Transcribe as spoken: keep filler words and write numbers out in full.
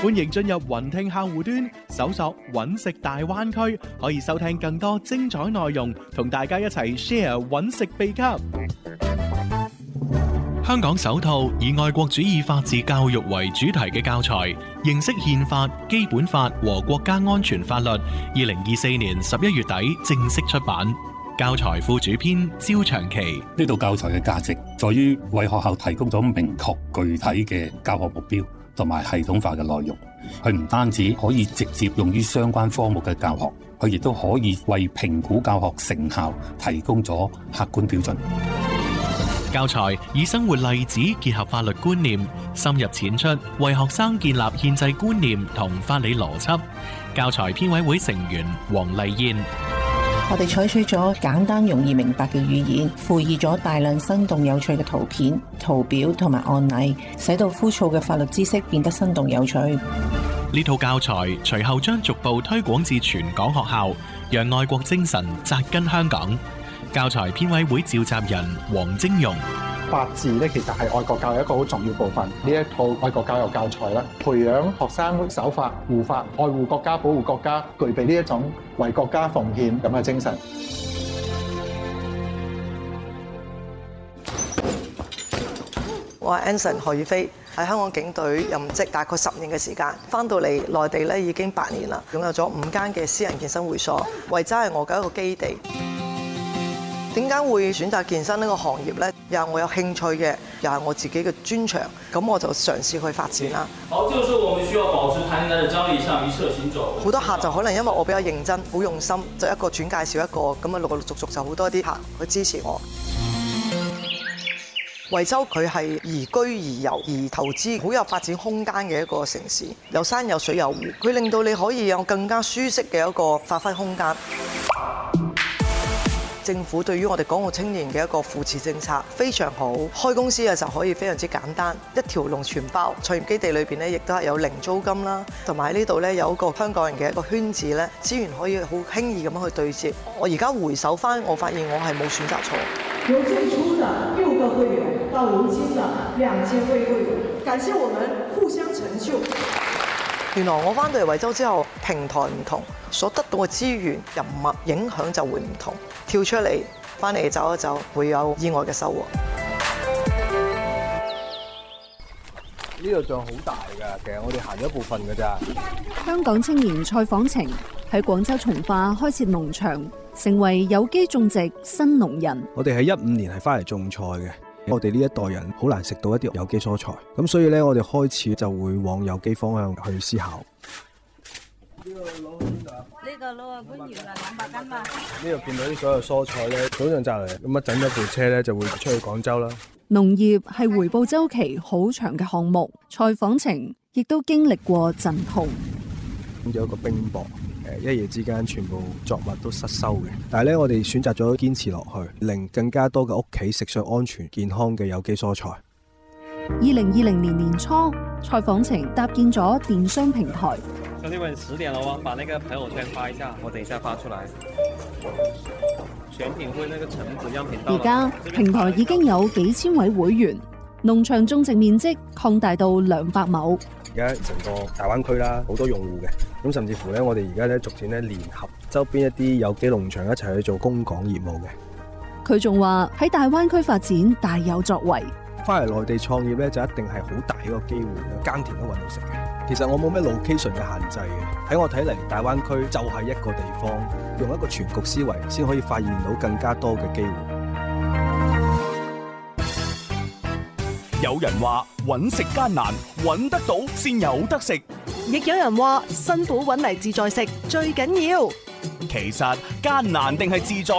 歡迎進入雲聽客戶端，搜索揾食大灣區，可以收聽更多精彩內容，同大家一齊 share 揾食秘笈。香港首套以愛國主義法治教育為主題嘅教材，認識憲法、基本法和國家安全法律，二零二四年十一月底正式出版。教材副主編焦長期。 呢套教材嘅價值在於為學校提供咗明確具體嘅教學目標同埋系統化嘅內容。佢唔單止可以直接用於相關科目嘅教學，佢亦都可以為評估教學成效提供咗客觀標準。 教材以生活例子結合法律觀念，深入淺出，為學生建立憲制觀念同法理邏輯。教材編委會成員黃麗燕。 我哋採取咗簡單容易明白嘅語言，附以咗大量生動有趣嘅圖片、圖表同埋案例，使到枯燥嘅法律知識變得生動有趣。 呢套教材隨後將逐步推廣至全港學校，讓愛國精神扎根香港。教材編委會召集人黃晶容。 法治咧，其實係愛國教育一個好重要部分。呢一套愛國教育教材咧，培養學生守法、護法、愛護國家、保護國家，具備呢一種為國家奉獻咁嘅精神。 我係 Anson 何宇飛，喺香港警隊任職大概十年嘅時間，翻到嚟內地咧已經八年啦，擁有咗五間嘅私人健身會所，維州係我嘅一個基地。點解會選擇健身呢個行業呢？又係我有興趣嘅，又係我自己嘅專長，咁我就嘗試去發展啦。 好，這個時候我們需要保持彈性的張力，向一側行走。 好多客就可能因為我比較認真、好用心，就一個轉介紹一個，咁啊陸陸續續就好多啲客去支持我。惠州佢係宜居宜遊宜投資，好有發展空間嘅一個城市，有山有水有湖，佢令到你可以有更加舒適嘅一個發揮空間。政府對於我哋港澳青年嘅一個扶持政策非常好，開公司嘅時候可以非常之簡單，一條龍全包。創業基地裏邊咧，亦都係有零租金啦，同埋喺呢度咧有一個香港人嘅一個圈子咧，資源可以好輕易咁樣去對接。我而家回首翻，我發現我係冇選擇錯。 由最初的六個會員到如今的兩千位會員，感謝我們互相成就。 原來我翻到嚟惠州之後，平台唔同，所得到嘅資源、人脈影響就會唔同。跳出嚟，翻嚟走一走，會有意外嘅收穫。 呢度仲好大㗎，其實我哋行咗一部分㗎咋。 香港青年蔡訪程喺廣州從化開設農場，成為有機種植新農人。 我哋喺一五年係翻嚟種菜嘅。我哋呢一代人好難食到一啲有機蔬菜，咁所以咧，我哋開始就會往有機方向去思考。 呢個攞去邊度啊？呢個攞去官窯啦，兩百斤嘛。 呢度見到啲所有蔬菜咧，早上摘嚟，咁啊整咗部車咧就會出去廣州啦。 農業係回報週期好長嘅項目，蔡訪程亦都經歷過陣痛。 有一個冰雹。一夜之間全部作物都失收嘅，但係咧我哋選擇咗堅持落去，令更加多嘅屋企食上安全健康嘅有機蔬菜。 二零二零年年初，蔡訪程搭建咗電商平台。 兄弟們，十點了，把那個朋友圈發一下，我等一下發出來。選品會那個橙子樣品到。 而家平台已經有幾千位會員，農場種植面積擴大到兩百畝。 而家成個大灣區啦，好多用戶嘅，咁甚至乎咧，我哋而家咧逐漸咧聯合周邊一啲有機農場一齊去做供港業務嘅。 佢仲話喺大灣區發展大有作為。 翻嚟內地創業咧，就一定係好大一個機會，耕田都揾到食嘅。其實我冇咩 location 嘅限制嘅，喺我睇嚟，大灣區就係一個地方，用一個全局思維，先可以發現到更加多嘅機會。 有人話揾食艱難，揾得到先有得食； 亦有人話辛苦揾嚟自在食最緊要。 其實艱難定係自在？